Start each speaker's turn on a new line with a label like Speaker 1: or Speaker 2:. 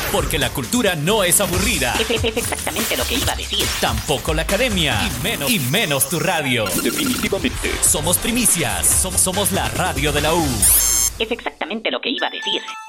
Speaker 1: Porque la cultura no es aburrida.
Speaker 2: Es exactamente lo que iba a decir.
Speaker 1: Tampoco la academia. Y menos tu radio.
Speaker 3: Definitivamente.
Speaker 1: Somos primicias. Somos la radio de la U.
Speaker 2: Es exactamente lo que iba a decir.